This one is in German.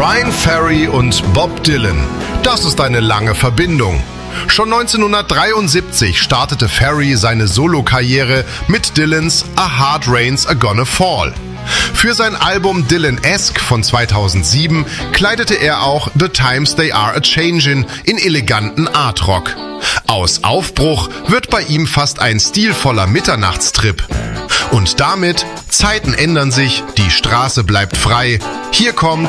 Bryan Ferry und Bob Dylan. Das ist eine lange Verbindung. Schon 1973 startete Ferry seine Solokarriere mit Dylans A Hard Rain's A Gonna Fall. Für sein Album Dylan-esque von 2007 kleidete er auch The Times They Are A-Changin' in eleganten Art-Rock. Aus Aufbruch wird bei ihm fast ein stilvoller Mitternachtstrip. Und damit, Zeiten ändern sich, die Straße bleibt frei. Hier kommt